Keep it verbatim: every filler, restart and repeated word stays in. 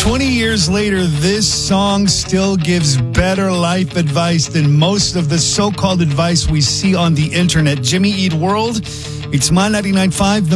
twenty years later, this song still gives better life advice than most of the so-called advice we see on the internet. Jimmy Eat World, it's My ninety-nine point five.